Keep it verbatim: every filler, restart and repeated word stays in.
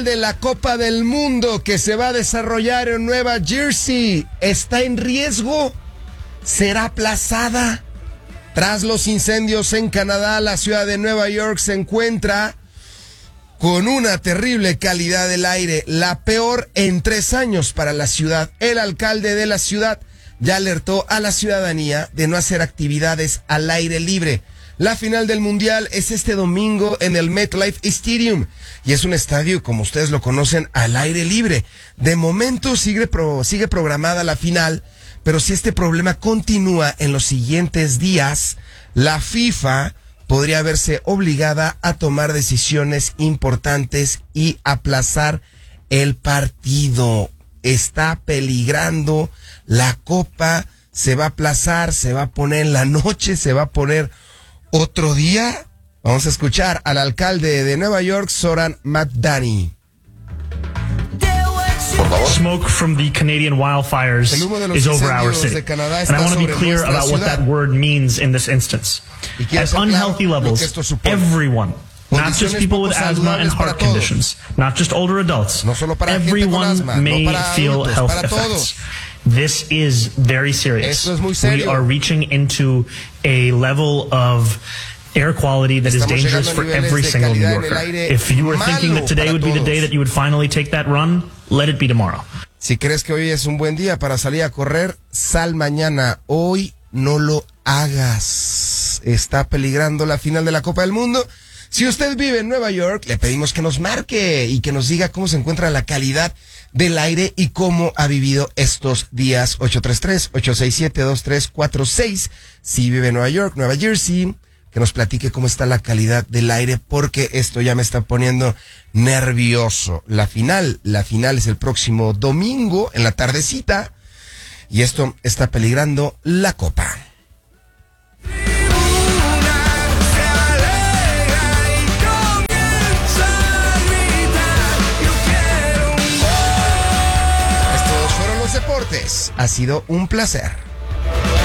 final de la Copa del Mundo que se va a desarrollar en Nueva Jersey está en riesgo. ¿Será aplazada? Tras los incendios en Canadá, la ciudad de Nueva York se encuentra con una terrible calidad del aire, la peor en tres años para la ciudad. El alcalde de la ciudad ya alertó a la ciudadanía de no hacer actividades al aire libre. La final del Mundial es este domingo en el MetLife Stadium y es un estadio, como ustedes lo conocen, al aire libre. De momento sigue, pro, sigue programada la final, pero si este problema continúa en los siguientes días, la FIFA podría verse obligada a tomar decisiones importantes y aplazar el partido. Está peligrando la Copa, se va a aplazar, se va a poner en la noche, se va a poner otro día. Vamos a escuchar al alcalde de Nueva York, Zoran Mamdani. Smoke from the Canadian wildfires is over our city. And I want to be clear about what that word means in this instance. At unhealthy levels, everyone, not just people with asthma and heart conditions, not just older adults, everyone may feel health effects. This is very serious. We are reaching into a level of air quality that is dangerous for every single New Yorker. If you were thinking that today would be the day that you would finally take that run, let it be tomorrow. Si crees que hoy es un buen día para salir a correr, sal mañana. Hoy no lo hagas. Está peligrando la final de la Copa del Mundo. Si usted vive en Nueva York, le pedimos que nos marque y que nos diga cómo se encuentra la calidad del aire y cómo ha vivido estos días. Ocho tres tres, ocho seis siete, dos tres cuatro seis. Si vive en Nueva York, Nueva Jersey, que nos platique cómo está la calidad del aire, porque esto ya me está poniendo nervioso. La final, la final es el próximo domingo en la tardecita y esto está peligrando la Copa. Estos fueron los deportes. Ha sido un placer.